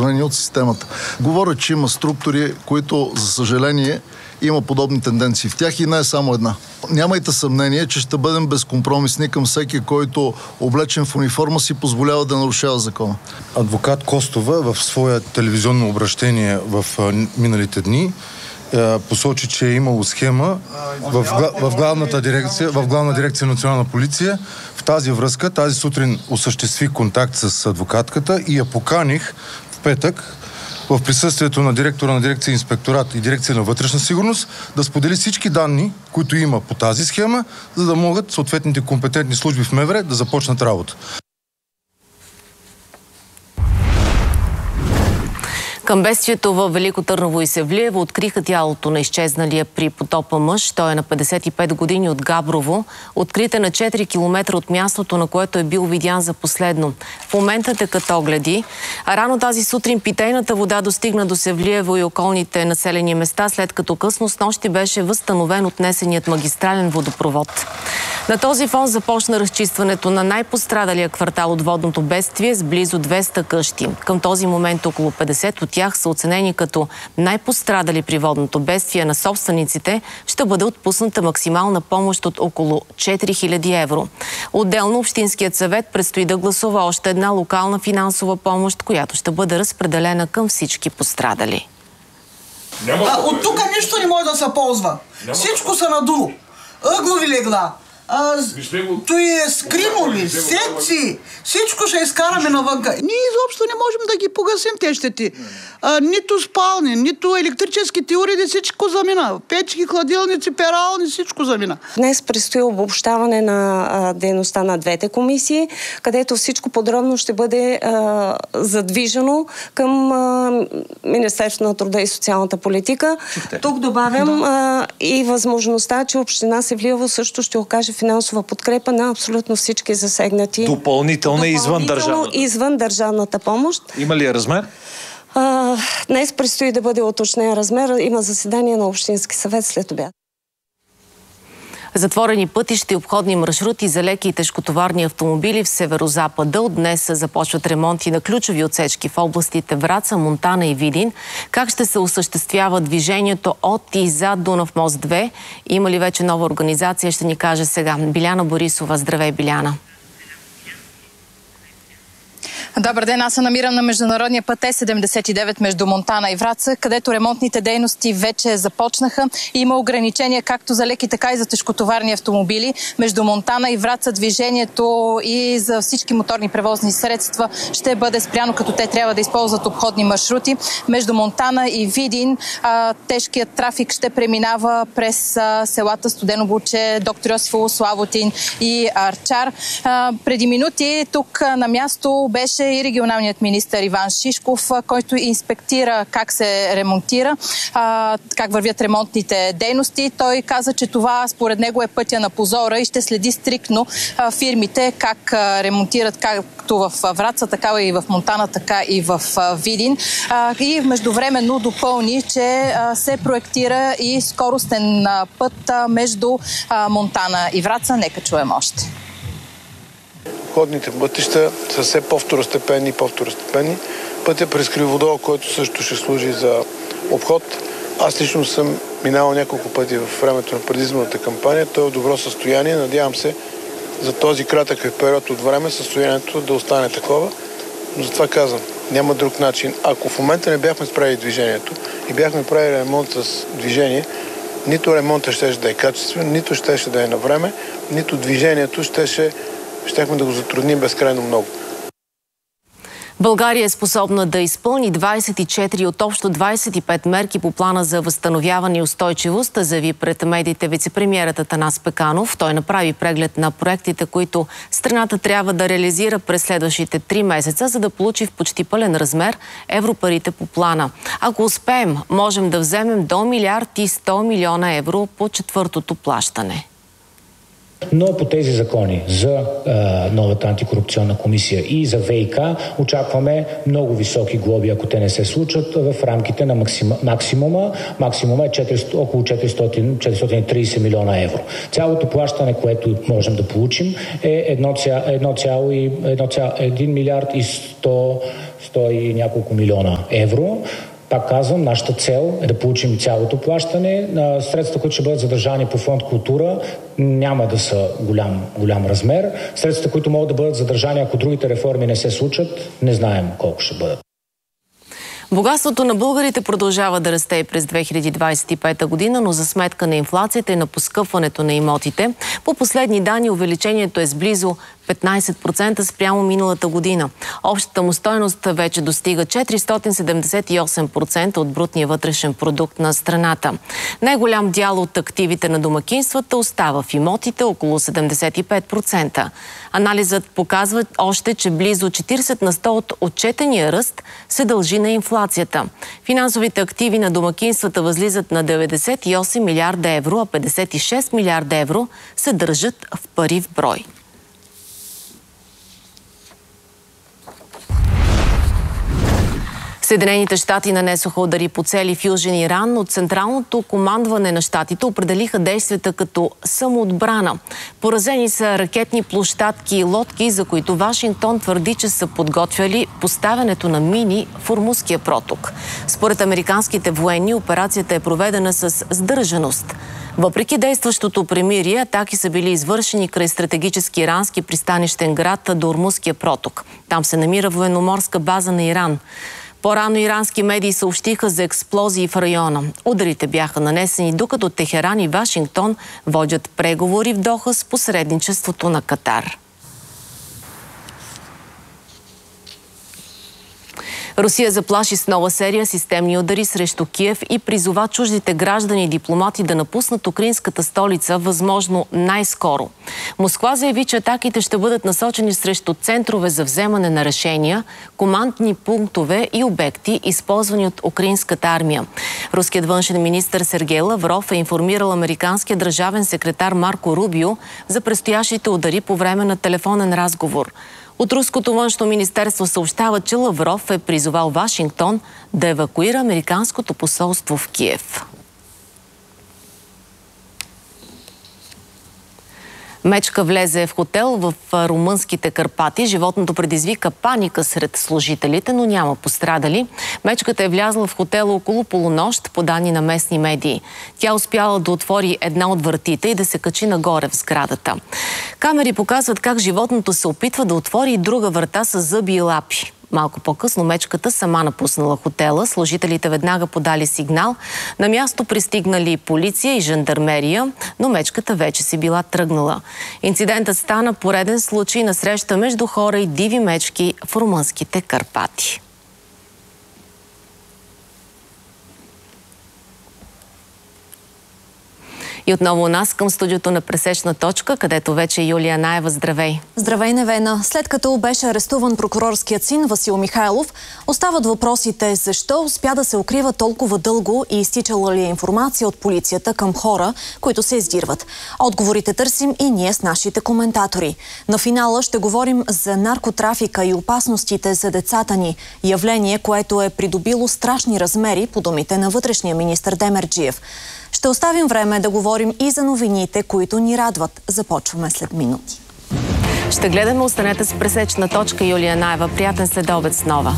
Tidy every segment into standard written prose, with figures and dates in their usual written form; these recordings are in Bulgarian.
отстранени от системата. Говоря, че има структури, които, за съжаление, има подобни тенденции в тях и не е само една. Нямайте съмнение, че ще бъдем безкомпромисни към всеки, който облечен в униформа си позволява да нарушава закона. Адвокат Костова в свое телевизионно обращение в миналите дни посочи, че е имало схема в главна дирекция Национална полиция. В тази връзка тази сутрин осъществи контакт с адвокатката и я поканих в петък в присъствието на директора на дирекция Инспекторат и дирекция на вътрешна сигурност да сподели всички данни, които има по тази схема, за да могат съответните компетентни служби в МВР да започнат работа. Към бедствието във Велико Търново и Севлиево откриха тялото на изчезналия при потопа мъж. Той е на 55 години от Габрово. Открит е на 4 км от мястото, на което е бил видян за последно. В момента текат огледи. Рано тази сутрин питейната вода достигна до Севлиево и околните населени места, след като късно снощи беше възстановен отнесеният магистрален водопровод. На този фон започна разчистването на най-пострадалия квартал от водното бедствие с близо 200 къщи. Към този момент около 50 от тях са оценени като най-пострадали при водното бедствие. На собствениците ще бъде отпусната максимална помощ от около 4000 евро. Отделно Общинският съвет предстои да гласува още една локална финансова помощ, която ще бъде разпределена към всички пострадали. От тук нищо не може да се ползва. Всичко са надолу. Ъглови легла. Той е скринови, секции, всичко ще изкараме навънка. Ние изобщо не можем да ги погасим те щети. Нито спални, нито електрическите уреди, всичко замина. Печки, хладилници, перални, всичко замина. Днес предстои обобщаване на дейността на двете комисии, където всичко подробно ще бъде задвижено към Министерството на труда и социалната политика. Тук добавям и възможността, че община Севлиево също ще окаже финансова подкрепа на абсолютно всички засегнати. Допълнително извън държавната помощ. Има ли размер? Днес предстои да бъде уточнен размер. Има заседание на Общински съвет след обяд. Затворени пътища и обходни маршрути за леки и тежкотоварни автомобили в северозапада. От днес започват ремонти на ключови отсечки в областите Враца, Монтана и Видин. Как ще се осъществява движението от и за Дунав мост 2? Има ли вече нова организация? Ще ни каже сега Биляна Борисова. Здравей, Биляна! Добър ден, аз се намирам на международния път Е79 между Монтана и Враца, където ремонтните дейности вече започнаха. Има ограничения както за леки, така и за тежкотоварни автомобили. Между Монтана и Враца движението и за всички моторни превозни средства ще бъде спряно, като те трябва да използват обходни маршрути. Между Монтана и Видин тежкият трафик ще преминава през селата Студено Буче, Доктор Йосифово, Слаботин и Арчар. Преди минути тук на място беше и регионалният министър Иван Шишков, който инспектира как се ремонтира, как вървят ремонтните дейности. Той каза, че това според него е пътя на позора и ще следи стриктно фирмите как ремонтират както в Враца, така и в Монтана, така и в Видин. И междувременно допълни, че се проектира и скоростен път между Монтана и Враца. Нека чуем още. Обходните пътища са все по-второстепенни и по-второстепенни. Пътя през Криводол, който също ще служи за обход. Аз лично съм минал няколко пъти в времето на предизборната кампания. Той е в добро състояние. Надявам се за този кратък период от време състоянието да остане такова. Но затова казвам, няма друг начин. Ако в момента не бяхме справили движението и бяхме правили ремонт с движение, нито ремонтът щеше да е качествен, нито щеше да е на време, нито движението щяхме да го затрудним безкрайно много. България е способна да изпълни 24 от общо 25 мерки по плана за възстановяване и устойчивост, заяви пред медиите вицепремиерът Атанас Пеканов. Той направи преглед на проектите, които страната трябва да реализира през следващите 3 месеца, за да получи в почти пълен размер европарите по плана. Ако успеем, можем да вземем до 1 милиард и 100 милиона евро по четвъртото плащане. Но по тези закони за новата антикорупционна комисия и за ВИК очакваме много високи глоби, ако те не се случат, в рамките на максимума. Максимума е около 430 милиона евро. Цялото плащане, което можем да получим, е 1 милиард и 100 100 и няколко милиона евро. Пак казвам, нашата цел е да получим цялото плащане. Средствата, които ще бъдат задържани по фонд култура, няма да са голям размер. Средствата, които могат да бъдат задържани, ако другите реформи не се случат, не знаем колко ще бъдат. Богатството на българите продължава да расте и през 2025 година, но за сметка на инфлацията и на поскъпването на имотите. По последни данни увеличението е с близо 15% спрямо миналата година. Общата му стойност вече достига 478% от брутния вътрешен продукт на страната. Най-голям дял от активите на домакинствата остава в имотите, около 75%. Анализът показва още, че близо 40 на 100 от отчетения ръст се дължи на инфлацията. Финансовите активи на домакинствата възлизат на 98 милиарда евро, а 56 милиарда евро се държат в пари в брой. Съединените щати нанесоха удари по цели в Южен Иран, но Централното командване на щатите определиха действията като самоотбрана. Поразени са ракетни площадки и лодки, за които Вашингтон твърди, че са подготвяли поставянето на мини в Ормузския проток. Според американските военни, операцията е проведена с сдържаност. Въпреки действащото премирие, атаки са били извършени край стратегически ирански пристанищен град до Ормузския проток. Там се намира военноморска база на Иран. По-рано ирански медии съобщиха за експлозии в района. Ударите бяха нанесени, докато Техеран и Вашингтон водят преговори в Доха с посредничеството на Катар. Русия заплаши с нова серия системни удари срещу Киев и призова чуждите граждани и дипломати да напуснат украинската столица възможно най-скоро. Москва заяви, че атаките ще бъдат насочени срещу центрове за вземане на решения, командни пунктове и обекти, използвани от украинската армия. Руският външен министър Сергей Лавров е информирал американския държавен секретар Марко Рубио за предстоящите удари по време на телефонен разговор. От Руското външно министерство съобщава, че Лавров е призовал Вашингтон да евакуира американското посолство в Киев. Мечка влезе в хотел в румънските Карпати. Животното предизвика паника сред служителите, но няма пострадали. Мечката е влязла в хотела около полунощ, по данни на местни медии. Тя успяла да отвори една от вратите и да се качи нагоре в сградата. Камери показват как животното се опитва да отвори и друга врата с зъби и лапи. Малко по-късно мечката сама напуснала хотела. Служителите веднага подали сигнал. На място пристигнали полиция и жандармерия, но мечката вече си била тръгнала. Инцидентът стана пореден случай на среща между хора и диви мечки в румънските Карпати. И отново у нас към студиото на Пресечна точка, където вече Юлия Наева. Здравей! Здравей, Невена! След като беше арестуван прокурорският син Васил Михайлов, остават въпросите защо успя да се укрива толкова дълго и изтичала ли е информация от полицията към хора, които се издирват. Отговорите търсим и ние с нашите коментатори. На финала ще говорим за наркотрафика и опасностите за децата ни. Явление, което е придобило страшни размери, по думите на вътрешния министър Демерджиев. Ще оставим време да говорим и за новините, които ни радват. Започваме след минути. Ще гледаме, останете с Пресечна точка. Юлия Наева. Приятен следобед с нова.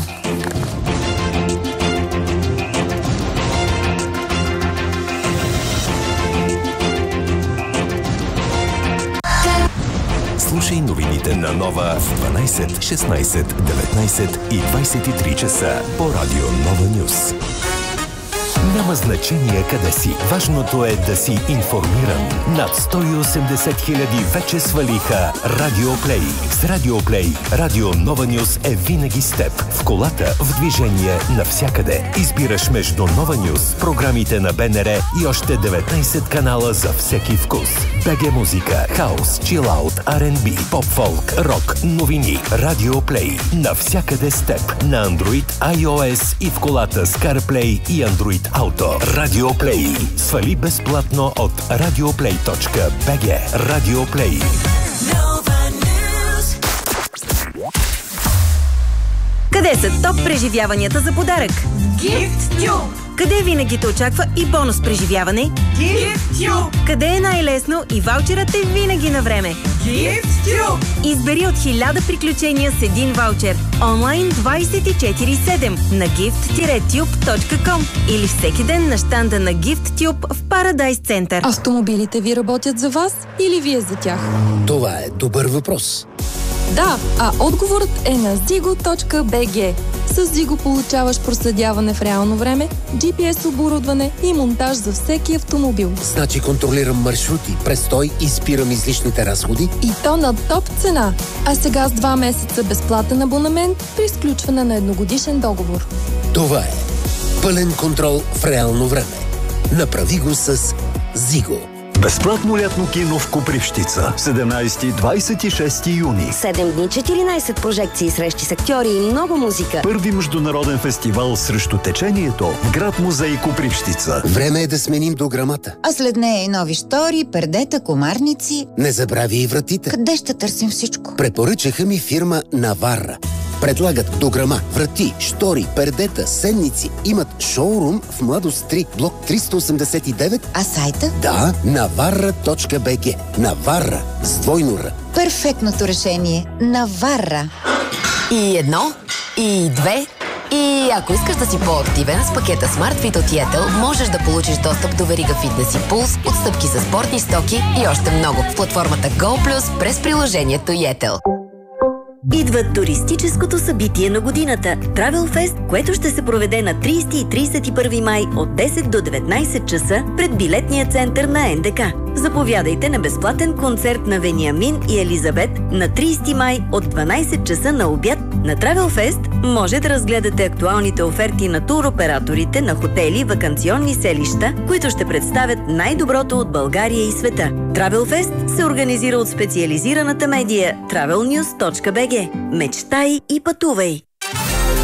Слушай новините на Нова в 12, 16, 19 и 23 часа по Радио Нова Нюс. Няма значение къде си. Важното е да си информиран. Над 180 хиляди вече свалиха Радио Плей. С Радио Плей Радио Нова Нюс е винаги с теб. В колата, в движение, навсякъде. Избираш между Нова Нюс, програмите на БНР и още 19 канала за всеки вкус. БГ музика, хаос, чилаут, R&B, поп-фолк, рок, новини. Радио Плей. Навсякъде с теб. На Android, iOS и в колата с CarPlay и Android Auto. Радио Плей. Свали безплатно от radioplay.bg. Радио Плей. Къде са топ преживяванията за подарък? GiftTube! Къде винаги те очаква и бонус преживяване? GiftTube! Къде е най-лесно и ваучерът е винаги на време? GiftTube! Избери от 1000 приключения с един ваучер. Онлайн 24/7 на gift-tube.com или всеки ден на щанда на GiftTube в Paradise Center. Автомобилите ви работят за вас или вие за тях? Това е добър въпрос. Да, а отговорът е на zigo.bg. С Zigo получаваш проследяване в реално време, GPS оборудване и монтаж за всеки автомобил. Значи контролирам маршрути, престой и спирам излишните разходи. И то на топ цена. А сега с 2 месеца безплатен абонамент при сключване на едногодишен договор. Това е пълен контрол в реално време. Направи го с Zigo. Безплатно лятно кино в Копривщица. 17-26 юни. 7 дни, 14 прожекции, срещи с актьори и много музика. Първи международен фестивал срещу течението в град музей Копривщица. Време е да сменим дограмата. А след нея и нови штори, пердета, комарници. Не забрави и вратите. Къде ще търсим всичко? Препоръчаха ми фирма Наварра. Предлагат дограма, врати, штори, пердета, сенници. Имат шоурум в Младост 3, блок 389. А сайта? Да, navarra.bg. Наварра с двойно Р. Перфектното решение. Наварра. И едно, и две, и ако искаш да си по-активен, с пакета Smart Fit от Yettel можеш да получиш достъп до верига Fitness и Pulse, отстъпки за спортни стоки и още много в платформата Go+ през приложението Yettel. Идва туристическото събитие на годината – Travel Fest, което ще се проведе на 30 и 31 май от 10 до 19 часа пред билетния център на НДК. Заповядайте на безплатен концерт на Вениамин и Елизабет на 30 май от 12 часа на обяд. На Travel Fest може да разгледате актуалните оферти на туроператорите на хотели, ваканционни селища, които ще представят най-доброто от България и света. Travel Fest се организира от специализираната медия travelnews.bg. Мечтай и пътувай!